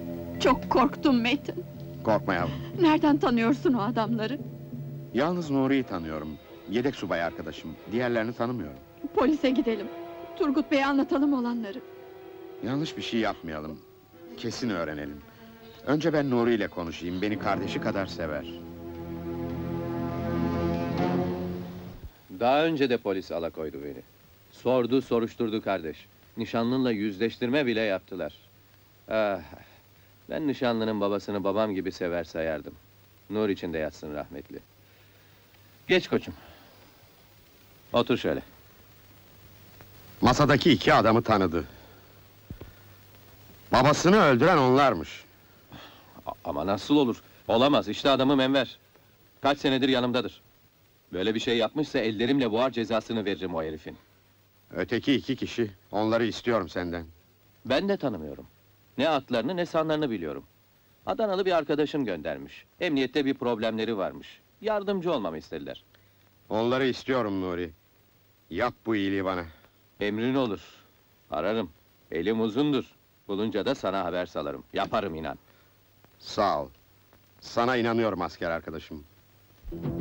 Çok korktum Metin. Korkma yavrum. Nereden tanıyorsun o adamları? Yalnız Nuri'yi tanıyorum. Yedek subay arkadaşım. Diğerlerini tanımıyorum. Polise gidelim. Turgut Bey'e anlatalım olanları. Yanlış bir şey yapmayalım. Kesin öğrenelim. Önce ben Nuri ile konuşayım. Beni kardeşi kadar sever. Daha önce de polis alakoydu beni. Sordu, soruşturdu kardeş. Nişanlınla yüzleştirme bile yaptılar. Ah, ben nişanlının babasını babam gibi sever sayardım. Nur içinde yatsın rahmetli. Geç koçum. Otur şöyle. Masadaki iki adamı tanıdı. Babasını öldüren onlarmış. Ama nasıl olur? Olamaz, işte adamım Enver. Kaç senedir yanımdadır. Böyle bir şey yapmışsa ellerimle boğar cezasını veririm o herifin. Öteki iki kişi, onları istiyorum senden. Ben de tanımıyorum. Ne adlarını ne sanlarını biliyorum. Adanalı bir arkadaşım göndermiş. Emniyette bir problemleri varmış. Yardımcı olmamı istediler. Onları istiyorum Nuri. Yap bu iyiliği bana. Emrin olur. Ararım. Elim uzundur. Bulunca da sana haber salarım. Yaparım inan. Sağ ol. Sana inanıyorum asker arkadaşım.